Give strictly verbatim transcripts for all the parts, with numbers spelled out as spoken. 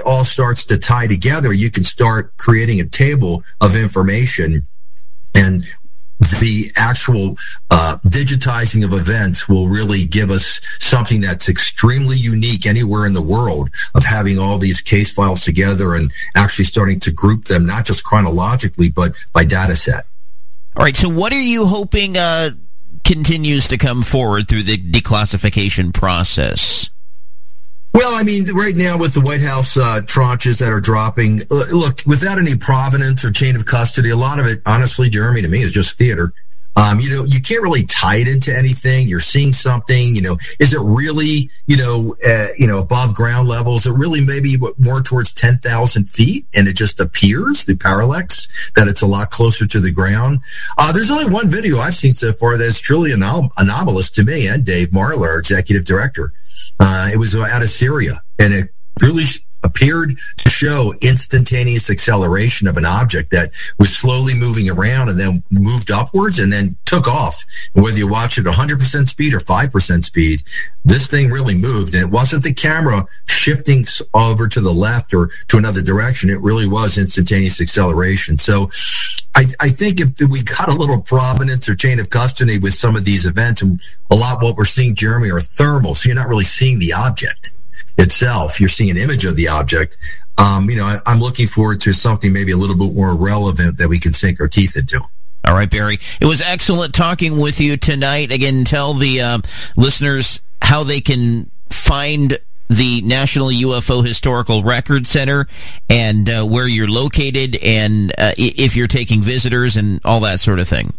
all starts to tie together, you can start creating a table of information, and the actual uh, digitizing of events will really give us something that's extremely unique anywhere in the world, of having all these case files together and actually starting to group them, not just chronologically, but by data set. All right, so what are you hoping uh, continues to come forward through the declassification process? Well, I mean, right now with the White House uh, tranches that are dropping, look, without any provenance or chain of custody, a lot of it, honestly, Jeremy, to me, is just theater. Um, you know, you can't really tie it into anything. You're seeing something, you know, is it really, you know, uh, you know, above ground level? Is it really maybe more towards ten thousand feet? And it just appears, the parallax, that it's a lot closer to the ground. Uh, there's only one video I've seen so far that's truly anom- anomalous to me and Dave Marler, our executive director. Uh, it was out of Syria, and it really appeared to show instantaneous acceleration of an object that was slowly moving around and then moved upwards and then took off. And whether you watch it at one hundred percent speed or five percent speed, this thing really moved. And it wasn't the camera shifting over to the left or to another direction. It really was instantaneous acceleration. So I, I think if we got a little provenance or chain of custody with some of these events, and a lot of what we're seeing, Jeremy, are thermal, so you're not really seeing the object itself. You're seeing an image of the object. Um, you know, I, I'm looking forward to something maybe a little bit more relevant that we can sink our teeth into. All right, Barry. It was excellent talking with you tonight. Again, tell the uh, listeners how they can find the National U F O Historical Record Center and uh, where you're located, and uh, if you're taking visitors and all that sort of thing.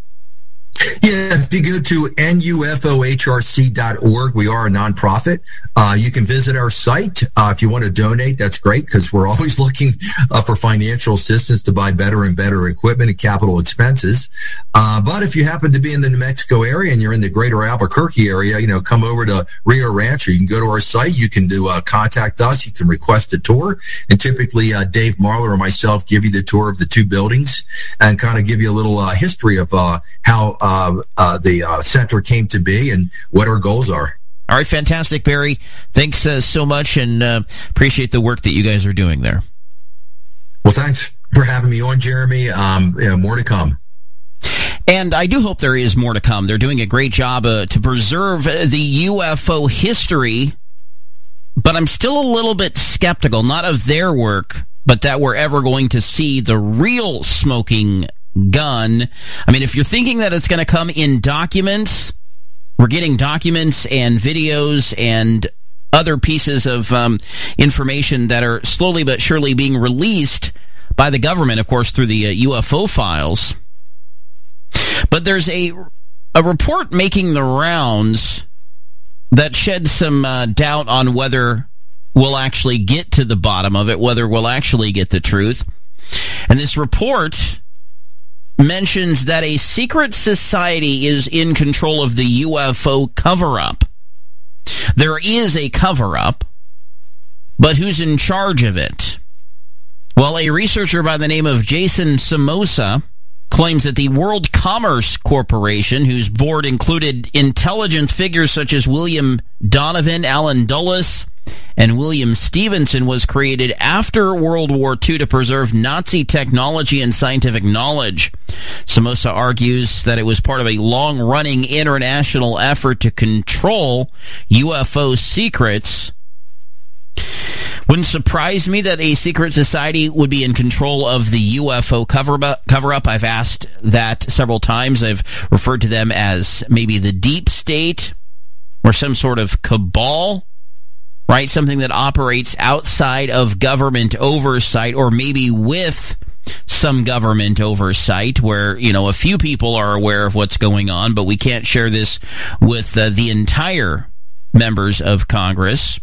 Yeah, if you go to N U F O H R C dot org, we are a nonprofit. Uh, you can visit our site. Uh, if you want to donate, that's great, because we're always looking uh, for financial assistance to buy better and better equipment and capital expenses. Uh, but if you happen to be in the New Mexico area and you're in the greater Albuquerque area, you know, come over to Rio Rancho. You can go to our site. You can do uh, contact us. You can request a tour. And typically, uh, Dave Marler or myself give you the tour of the two buildings and kind of give you a little uh, history of uh, how Uh, uh, the uh, center came to be and what our goals are. All right, fantastic, Barry. Thanks uh, so much, and uh, appreciate the work that you guys are doing there. Well, thanks for having me on, Jeremy. Um, yeah, more to come. And I do hope there is more to come. They're doing a great job uh, to preserve the U F O history, but I'm still a little bit skeptical, not of their work, but that we're ever going to see the real smoking gun. I mean, if you're thinking that it's going to come in documents, we're getting documents and videos and other pieces of um, information that are slowly but surely being released by the government, of course, through the uh, U F O files. But there's a a report making the rounds that sheds some uh, doubt on whether we'll actually get to the bottom of it, whether we'll actually get the truth. And this report mentions that a secret society is in control of the U F O cover-up. There is a cover-up, but who's in charge of it? Well, a researcher by the name of Jason Somoza claims that the World Commerce Corporation, whose board included intelligence figures such as William Donovan, Alan Dulles, and William Stevenson, was created after World War Two to preserve Nazi technology and scientific knowledge. Somoza argues that it was part of a long-running international effort to control U F O secrets. Wouldn't surprise me that a secret society would be in control of the U F O cover-up. cover-up. I've asked that several times. I've referred to them as maybe the deep state or some sort of cabal, right? Something that operates outside of government oversight, or maybe with some government oversight where, you know, a few people are aware of what's going on, but we can't share this with uh, the entire members of Congress.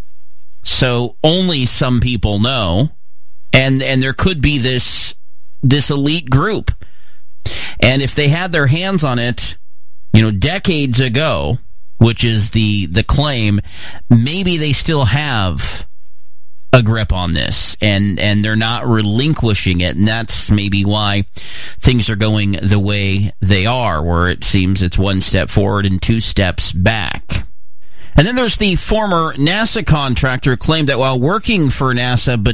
So only some people know, and and there could be this this elite group. And if they had their hands on it, you know, decades ago, which is the the claim, maybe they still have a grip on this, and and they're not relinquishing it, and that's maybe why things are going the way they are, where it seems it's one step forward and two steps back. And then there's the former NASA contractor who claimed that while working for NASA, but